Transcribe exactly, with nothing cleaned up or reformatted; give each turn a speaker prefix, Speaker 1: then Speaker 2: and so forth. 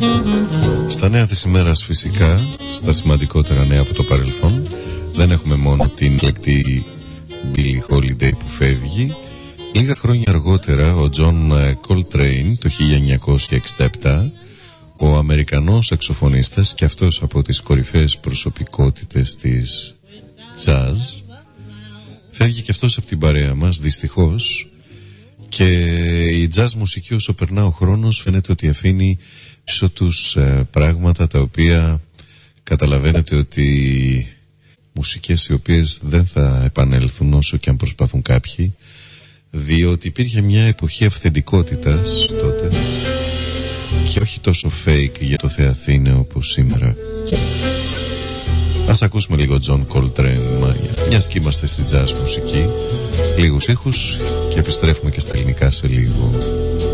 Speaker 1: Στα νέα της ημέρας φυσικά, στα σημαντικότερα νέα από το παρελθόν, δεν έχουμε μόνο την εκλεκτή Billie Holiday που φεύγει. Λίγα χρόνια αργότερα ο John Coltrane το χίλια εννιακόσια εξήντα επτά, ο Αμερικανός σαξοφωνίστας και αυτός από τις κορυφαίες προσωπικότητες της jazz, φεύγει και αυτός από την παρέα μας δυστυχώς. Και η jazz μουσική, όσο περνά ο χρόνος, φαίνεται ότι αφήνει πίσω τους ε, πράγματα τα οποία καταλαβαίνετε ότι μουσικές οι οποίες δεν θα επανέλθουν όσο και αν προσπαθούν κάποιοι, διότι υπήρχε μια εποχή αυθεντικότητας τότε και όχι τόσο fake για το Θεαθήναιο όπως σήμερα. Ας ακούσουμε λίγο John Coltrane, μιας και είμαστε στη jazz μουσική, λίγους ήχους και επιστρέφουμε και στα ελληνικά σε λίγο.